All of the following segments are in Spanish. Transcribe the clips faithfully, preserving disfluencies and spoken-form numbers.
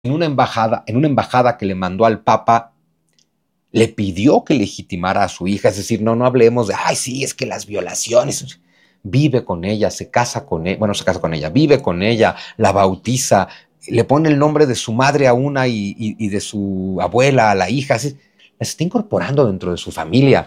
en una embajada, en una embajada que le mandó al Papa, le pidió que legitimara a su hija, es decir, no, no hablemos de, ay, sí, es que las violaciones, vive con ella, se casa con ella, bueno, se casa con ella, vive con ella, la bautiza, le pone el nombre de su madre a una y, y, y de su abuela a la hija, así, las está incorporando dentro de su familia.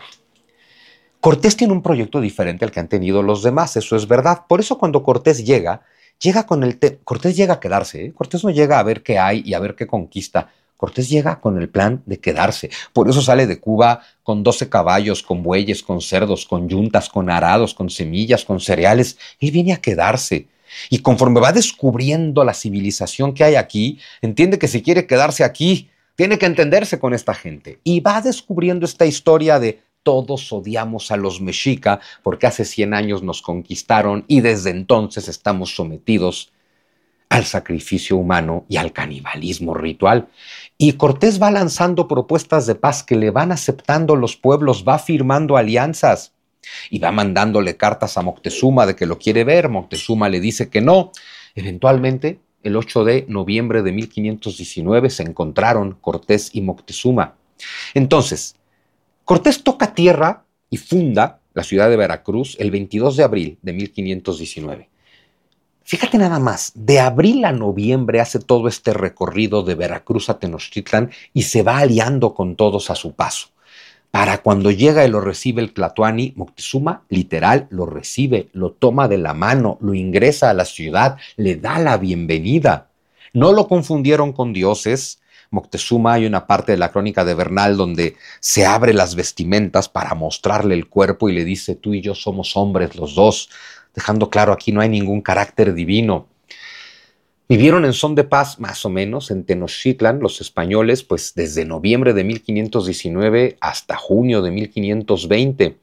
Cortés tiene un proyecto diferente al que han tenido los demás, eso es verdad. Por eso cuando Cortés llega, llega con el te Cortés llega a quedarse, ¿eh? Cortés no llega a ver qué hay y a ver qué conquista. Cortés llega con el plan de quedarse. Por eso sale de Cuba con doce caballos, con bueyes, con cerdos, con yuntas, con arados, con semillas, con cereales. Él viene a quedarse. Y conforme va descubriendo la civilización que hay aquí, entiende que si quiere quedarse aquí, tiene que entenderse con esta gente. Y va descubriendo esta historia de todos odiamos a los mexica porque hace cien años nos conquistaron y desde entonces estamos sometidos al sacrificio humano y al canibalismo ritual. Y Cortés va lanzando propuestas de paz que le van aceptando los pueblos, va firmando alianzas y va mandándole cartas a Moctezuma de que lo quiere ver. Moctezuma le dice que no. Eventualmente, el ocho de noviembre de mil quinientos diecinueve se encontraron Cortés y Moctezuma. Entonces, Cortés toca tierra y funda la ciudad de Veracruz el veintidós de abril de mil quinientos diecinueve. Fíjate nada más, de abril a noviembre hace todo este recorrido de Veracruz a Tenochtitlan y se va aliando con todos a su paso. Para cuando llega y lo recibe el Tlatoani, Moctezuma literal lo recibe, lo toma de la mano, lo ingresa a la ciudad, le da la bienvenida. No lo confundieron con dioses. Moctezuma, hay una parte de la crónica de Bernal donde se abre las vestimentas para mostrarle el cuerpo y le dice, tú y yo somos hombres los dos, dejando claro aquí no hay ningún carácter divino. Vivieron en son de paz, más o menos, en Tenochtitlan, los españoles, pues desde noviembre de mil quinientos diecinueve hasta junio de mil quinientos veinte.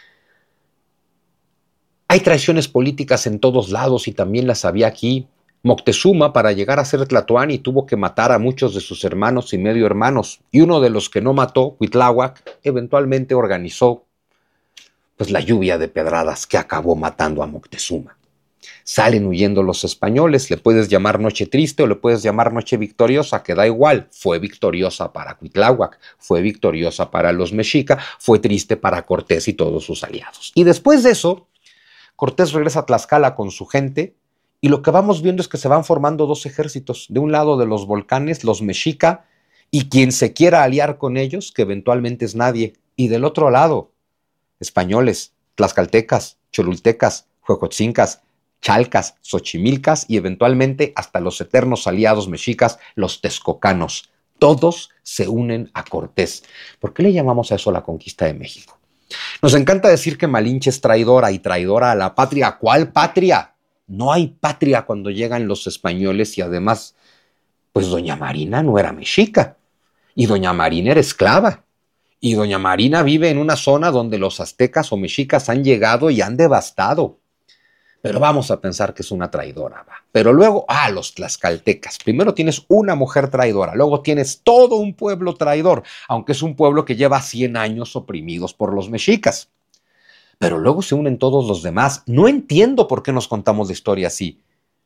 Hay traiciones políticas en todos lados y también las había aquí. Moctezuma, para llegar a ser Tlatoani, tuvo que matar a muchos de sus hermanos y medio hermanos, y uno de los que no mató, Cuitláhuac, eventualmente organizó pues, la lluvia de pedradas que acabó matando a Moctezuma. Salen huyendo los españoles, le puedes llamar noche triste o le puedes llamar noche victoriosa, que da igual, fue victoriosa para Cuitláhuac, fue victoriosa para los mexica, fue triste para Cortés y todos sus aliados. Y después de eso, Cortés regresa a Tlaxcala con su gente, y lo que vamos viendo es que se van formando dos ejércitos. De un lado de los volcanes, los mexica, y quien se quiera aliar con ellos, que eventualmente es nadie. Y del otro lado, españoles, tlaxcaltecas, cholultecas, huejotzincas, chalcas, xochimilcas y eventualmente hasta los eternos aliados mexicas, los texcocanos. Todos se unen a Cortés. ¿Por qué le llamamos a eso la conquista de México? Nos encanta decir que Malinche es traidora y traidora a la patria. ¿Cuál patria? No hay patria cuando llegan los españoles y además, pues doña Marina no era mexica y doña Marina era esclava y doña Marina vive en una zona donde los aztecas o mexicas han llegado y han devastado. Pero vamos a pensar que es una traidora, va. Pero luego, ah, los tlaxcaltecas. Primero tienes una mujer traidora, luego tienes todo un pueblo traidor, aunque es un pueblo que lleva cien años oprimidos por los mexicas. Pero luego se unen todos los demás. No entiendo por qué nos contamos la historia así.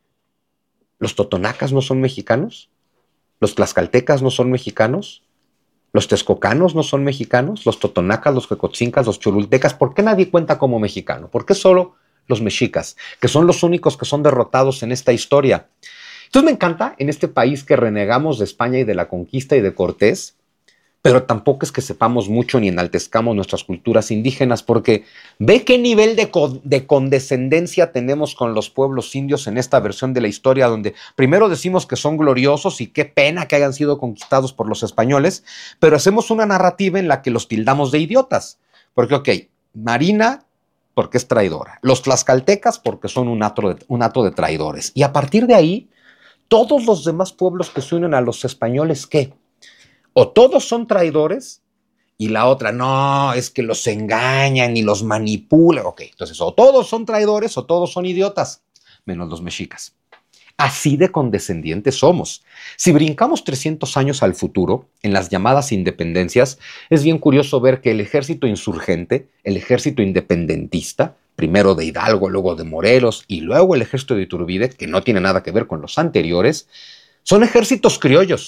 ¿Los totonacas no son mexicanos? ¿Los tlaxcaltecas no son mexicanos? ¿Los texcocanos no son mexicanos? ¿Los totonacas, los huecotzincas, los cholultecas? ¿Por qué nadie cuenta como mexicano? ¿Por qué solo los mexicas, que son los únicos que son derrotados en esta historia? Entonces me encanta en este país que renegamos de España y de la conquista y de Cortés, pero tampoco es que sepamos mucho ni enaltezcamos nuestras culturas indígenas, porque ve qué nivel de, co de condescendencia tenemos con los pueblos indios en esta versión de la historia, donde primero decimos que son gloriosos y qué pena que hayan sido conquistados por los españoles, pero hacemos una narrativa en la que los tildamos de idiotas, porque ok, Marina porque es traidora, los tlaxcaltecas porque son un hato de, un hato de traidores, y a partir de ahí, todos los demás pueblos que se unen a los españoles, ¿qué? O todos son traidores y la otra, no, es que los engañan y los manipulan. Ok, entonces o todos son traidores o todos son idiotas, menos los mexicas. Así de condescendientes somos. Si brincamos trescientos años al futuro, en las llamadas independencias, es bien curioso ver que el ejército insurgente, el ejército independentista, primero de Hidalgo, luego de Morelos y luego el ejército de Iturbide, que no tiene nada que ver con los anteriores, Son ejércitos criollos.